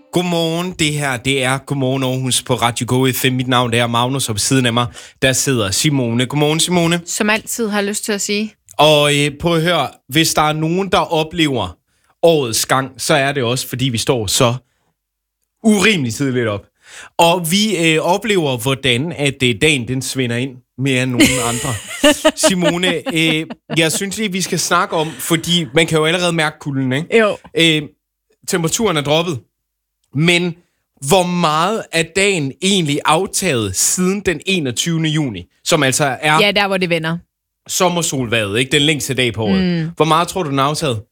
Godmorgen, det her, det er Godmorgen Aarhus på Radio Go FM. Mit navn er Magnus, og ved siden af mig, der sidder Simone. Godmorgen, Simone. Som altid har lyst til at sige. Og prøv at høre, hvis der er nogen, der oplever årets gang, så er det også, fordi vi står så urimeligt tidligt op. Og vi oplever, hvordan at dagen den svinder ind mere end nogen andre. Simone, jeg synes lige, vi skal snakke om, fordi man kan jo allerede mærke kulden, ikke? Jo. Temperaturen er droppet. Men hvor meget er dagen egentlig aftaget siden den 21. juni, som altså er... Ja, der hvor det vender. Sommersolvejret, ikke? Den længste dag på året. Hvor meget tror du, den er aftaget?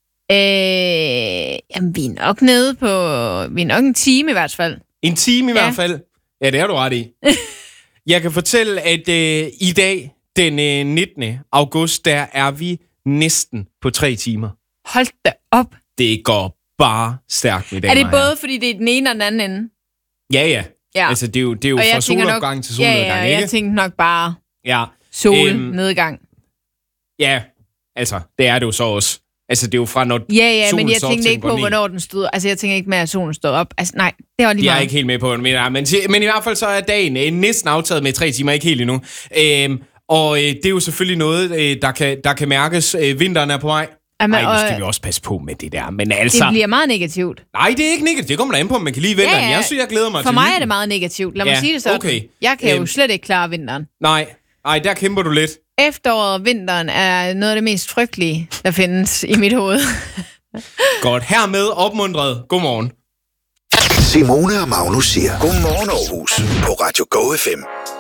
Jamen, vi er nok nede på... Vi er nok en time i hvert fald. En time i hvert fald? Ja, det har du ret i. Jeg kan fortælle, at i dag, den 19. august, der er vi næsten på 3 timer. Hold da op. Det går bare stærkt i dag. Er det både, fordi det er den ene og den anden ende? Ja. Altså, det er jo fra solopgang til solnedgang, ikke? Jeg tænkte nok bare solnedgang. Ja, altså, det er det jo så også. Altså, det er jo fra når solen men jeg tænkte ikke på, hvornår den stod. Altså, jeg tænkte ikke med, at solen stod op. Altså, nej, det var lige meget. Jeg er ikke helt med på det, men i hvert fald så er dagen næsten aftaget med 3 timer, ikke helt endnu. Og det er jo selvfølgelig noget, der kan mærkes. Vinteren er på vej. Nej, nu skal vi også passe på med det der. Men altså... Det bliver meget negativt. Nej, det er ikke negativt. Det kommer da an på, om man kan lide vinteren. Ja. Jeg synes, jeg glæder mig til For mig er det meget negativt. Lad mig sige det sådan. Okay. Jeg kan jo slet ikke klare vinteren. Nej, der kæmper du lidt. Efteråret og vinteren er noget af det mest frygtelige, der findes i mit hoved. Godt. Hermed opmuntret. Godmorgen. Simone og Magnus siger Godmorgen Aarhus på Radio Go FM.